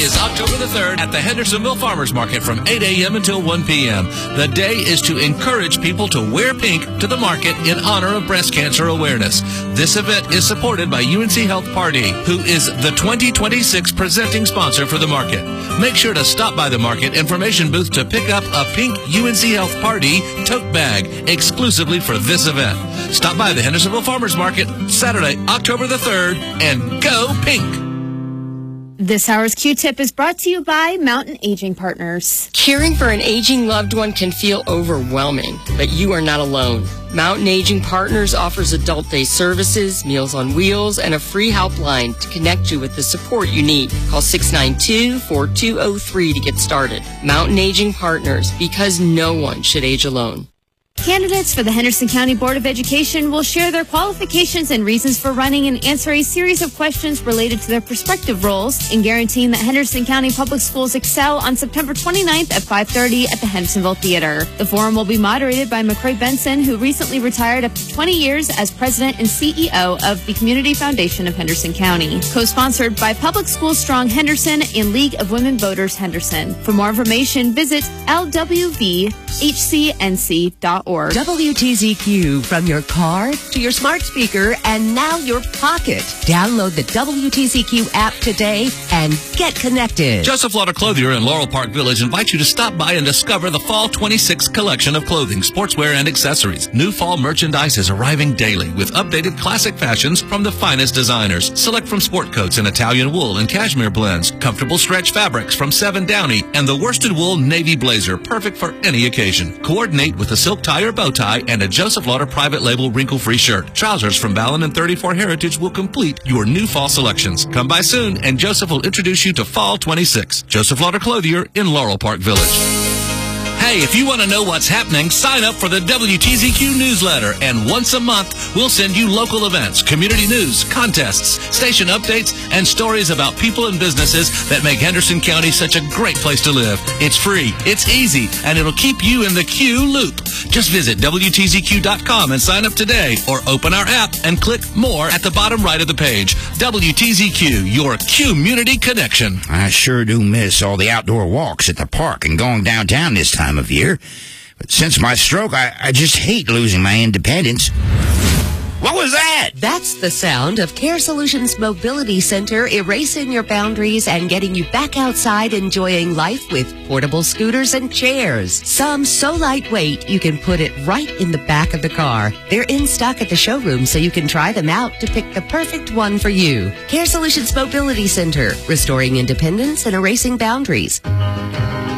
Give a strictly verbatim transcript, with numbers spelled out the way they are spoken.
is October the third at the Hendersonville Farmers Market from eight a.m. until one p.m. The day is to encourage people to wear pink to the market in honor of breast cancer awareness. This event is supported by U N C Health Party, who is the twenty twenty-six presenting sponsor for the market. Make sure to stop by the market information booth to pick up a pink U N C Health Party tote bag exclusively for this event. Stop by the Hendersonville Farmers Market Saturday, October the third, and go pink! This hour's Q-Tip is brought to you by Mountain Aging Partners. Caring for an aging loved one can feel overwhelming, but you are not alone. Mountain Aging Partners offers adult day services, Meals on Wheels, and a free helpline to connect you with the support you need. Call six nine two, four two zero three to get started. Mountain Aging Partners, because no one should age alone. Candidates for the Henderson County Board of Education will share their qualifications and reasons for running and answer a series of questions related to their prospective roles in guaranteeing that Henderson County Public Schools excel on September twenty-ninth at five thirty at the Hendersonville Theater. The forum will be moderated by McCrae Benson, who recently retired after twenty years as president and C E O of the Community Foundation of Henderson County. Co-sponsored by Public Schools Strong Henderson and League of Women Voters Henderson. For more information, visit L W V H C N C dot org. W T Z Q, from your car to your smart speaker and now your pocket. Download the W T Z Q app today and get connected. Joseph Lauder Clothier in Laurel Park Village invites you to stop by and discover the Fall twenty-six collection of clothing, sportswear, and accessories. New fall merchandise is arriving daily with updated classic fashions from the finest designers. Select from sport coats in Italian wool and cashmere blends, comfortable stretch fabrics from Seven Downey, and the worsted wool navy blazer, perfect for any occasion. Coordinate with a silk tie or bow tie and a Joseph Lauder private label wrinkle-free shirt. Trousers from Ballon and thirty-four Heritage will complete your new fall selections. Come by soon and Joseph will introduce you to Fall twenty-six. Joseph Lauder Clothier in Laurel Park Village. Hey, if you want to know what's happening, sign up for the W T Z Q newsletter, and once a month, we'll send you local events, community news, contests, station updates, and stories about people and businesses that make Henderson County such a great place to live. It's free, it's easy, and it'll keep you in the Q loop. Just visit W T Z Q dot com and sign up today, or open our app and click More at the bottom right of the page. W T Z Q, your community connection. I sure do miss all the outdoor walks at the park and going downtown this time of year. But since my stroke, I, I just hate losing my independence. What was that? That's the sound of Care Solutions Mobility Center erasing your boundaries and getting you back outside enjoying life with portable scooters and chairs. Some so lightweight you can put it right in the back of the car. They're in stock at the showroom so you can try them out to pick the perfect one for you. Care Solutions Mobility Center, restoring independence and erasing boundaries.